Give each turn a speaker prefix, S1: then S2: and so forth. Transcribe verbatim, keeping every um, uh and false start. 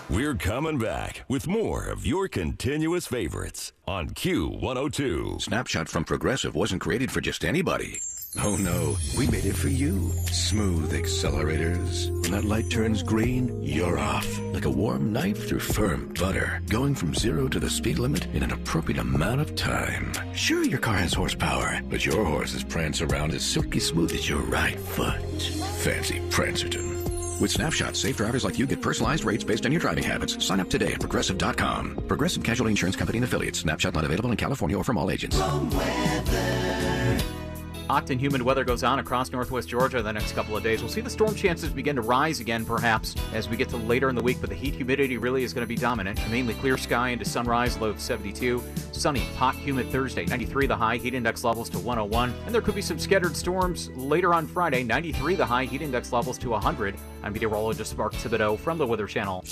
S1: We're coming back with more of your continuous favorites on Q one oh two.
S2: Snapshot from Progressive wasn't created for just anybody. Oh no, we made it for you. Smooth accelerators. When that light turns green, you're off. Like a warm knife through firm butter. Going from zero to the speed limit in an appropriate amount of time. Sure, your car has horsepower, but your horses prance around as silky smooth as your right foot. Fancy Prancerton. With Snapshot, safe drivers like you get personalized rates based on your driving habits. Sign up today at Progressive dot com. Progressive Casualty Insurance Company and Affiliates. Snapshot not available in California or from all agents.
S3: Hot and humid weather goes on across northwest Georgia the next couple of days. We'll see the storm chances begin to rise again, perhaps, as we get to later in the week, but the heat humidity really is going to be dominant. Mainly clear sky into sunrise, low of seventy-two. Sunny, hot, humid Thursday, ninety-three the high, heat index levels to one oh one. And there could be some scattered storms later on Friday, ninety-three the high, heat index levels to one hundred. I'm meteorologist Mark Thibodeau from the Weather Channel.